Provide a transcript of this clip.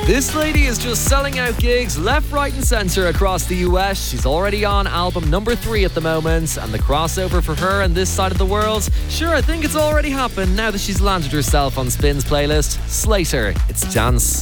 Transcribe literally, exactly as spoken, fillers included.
This lady is just selling out gigs left, right and centre across the U S. She's already on album number three at the moment, and the crossover for her and this side of the world, sure, I think it's already happened now that she's landed herself on Spin's playlist. Slater, it's Dance.